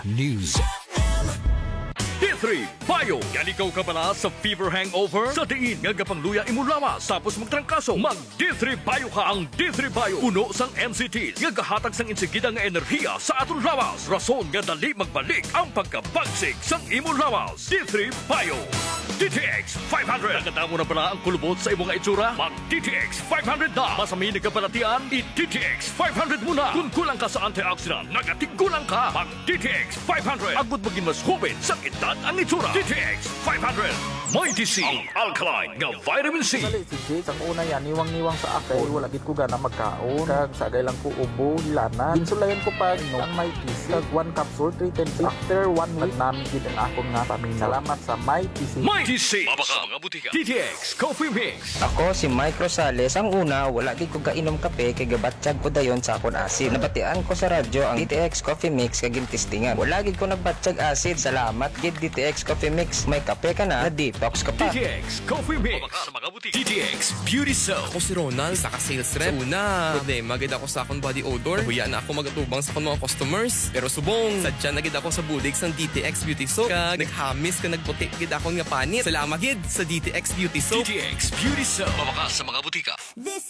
News. D3 Bio. Yan ikaw ka pala sa fever hangover? Sa diin nga gapangluya imo lawas tapos magtrangkaso. Mag D3 Bio ka ang D3 Bio. Uno sang MCTs nga gahatag sang insigida nga enerhiya sa aton lawas. Rason nga dali magbalik ang pagkabagsik sang imo lawas. D3 Bio. DTX 500. Nagadamo na pala ang kulubot sa imong itsura? Mag DTX 500 na. Masamin ka palatian? I-DTX 500 muna. Kung kulang ka sa antioxidant, nagatigkulang ka. Mag DTX 500. Agud maging mas hubin sa edad ang itsura. DTX 500. May DC ang alkaline nga vitamin C. Dali si Jake, ang una yan, niwang-niwang sa akin. Wala gid ko gana magkaon. Kag sagay lang ko ubo, hilana. Ginsulayan ko pa no, ang may PC. Kag 1 capsule, 310. After 1 week, namin gid ang akong nga pamina. Salamat sa may PC. May DC. Mabaka mga butika. DTX Coffee Mix. Ako si Mike Rosales. Ang una, wala gid ko kainom kape kay gabatsyag ko dayon sa akon acid. Nabatian ko sa radyo ang DTX Coffee Mix kag gintistingan. Wala gid ko nagbatsyag acid. Salamat gid DTX Coffee Mix. May kape ka na detox ka pa. DTX Coffee Mix. Mabaka sa mga butika. DTX Beauty Soap. Ako si Ronald, saka sales rep. Una, problema gid ako sa akong body odor. Huya na ako magatubang sa akong mga customers. Pero subong, sadya na gid ako sa budig sang DTX Beauty Soap. Kag naghamis ka nagputi gid akong nga panit. Salamat gid sa DTX Beauty Soap. DTX Beauty Soap. Mabaka sa mga butika. This